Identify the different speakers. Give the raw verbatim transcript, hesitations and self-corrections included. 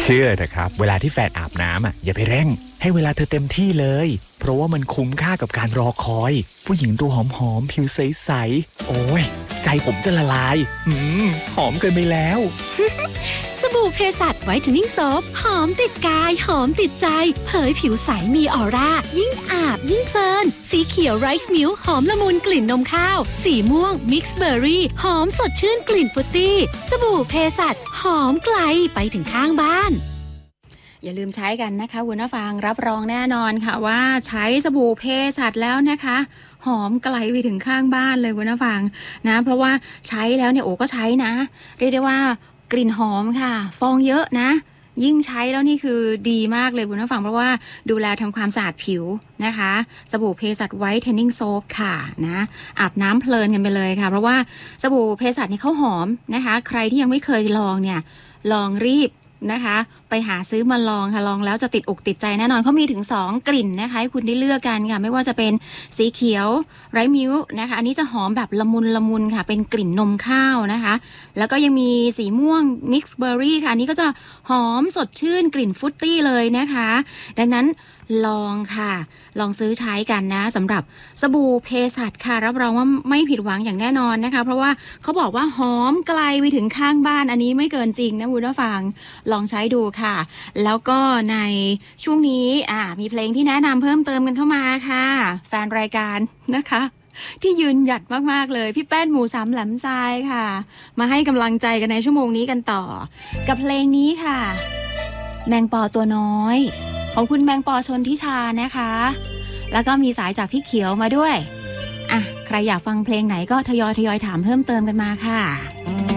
Speaker 1: เชื่อเถอะครับเวลาที่แฟนอาบน้ำอ่ะอย่าไปเร่งให้เวลาเธอเต็มที่เลยเพราะว่ามันคุ้มค่ากับการรอคอยผู้หญิงตัวหอมๆผิวใสๆโอ้ยใจผมจะละลายหืมหอมเกินไปแล้ว
Speaker 2: สบู่เพสัชไวท์เทนนิ่งโซฟหอมติดกายหอมติดใจเผยผิวใสมีออร่ายิ่งอาบยิ่งเพลินสีเขียวไรซ์มิลค์หอมละมุนกลิ่นนมข้าวสีม่วงมิกซ์เบอร์รี่หอมสดชื่นกลิ่นฟรุตตี้สบู่เพสัชหอมไกลไปถึงข้างบ้านอย่าลืมใช้กันนะคะคุณผู้ฟังรับรองแน่นอนค่ะว่าใช้สบู่เพสัชแล้วนะคะหอมไกลไปถึงข้างบ้านเลยคุณผู้ฟังนะเพราะว่าใช้แล้วเนี่ยโอ้ก็ใช้นะเรียกได้ว่ากลิ่นหอมค่ะฟองเยอะนะยิ่งใช้แล้วนี่คือดีมากเลยคุณผู้ฟังเพราะว่าดูแลทำความสะอาดผิวนะคะสบู่เพสัชไวท์เทนนิ่งโซฟค่ะนะอาบน้ำเพลินกันไปเลยค่ะเพราะว่าสบู่เพสัชนี่เขาหอมนะคะใครที่ยังไม่เคยลองเนี่ยลองรีบนะคะไปหาซื้อมาลองค่ะลองแล้วจะติดอกติดใจแน่นอนเขามีถึงสองกลิ่นนะคะให้คุณได้เลือกกันค่ะไม่ว่าจะเป็นสีเขียวไรซ์มิลค์นะคะอันนี้จะหอมแบบละมุนละมุนค่ะเป็นกลิ่นนมข้าวนะคะแล้วก็ยังมีสีม่วงมิกซ์เบอร์รี่ค่ะอันนี้ก็จะหอมสดชื่นกลิ่นฟรุตตี้เลยนะคะดังนั้นลองค่ะลองซื้อใช้กันนะสำหรับสบู่เพสัชค่ะรับรองว่าไม่ผิดหวังอย่างแน่นอนนะคะเพราะว่าเขาบอกว่าหอมไกลไปถึงข้างบ้านอันนี้ไม่เกินจริงนะคุณผู้ฟังลองใช้ดูค่ะแล้วก็ในช่วงนี้อ่ามีเพลงที่แนะนำเพิ่มเติมกันเข้ามาค่ะแฟนรายการนะคะที่ยืนหยัดมากๆเลยพี่แป้นหมูสามแหลมทรายค่ะมาให้กำลังใจกันในชั่วโมงนี้กันต่อกับเพลงนี้ค่ะแมงปอตัวน้อยของคุณแมงปอชนทิชานะคะแล้วก็มีสายจากพี่เขียวมาด้วยอ่ะใครอยากฟังเพลงไหนก็ทยอยทยอยถามเพิ่มเติมกันมาค่ะ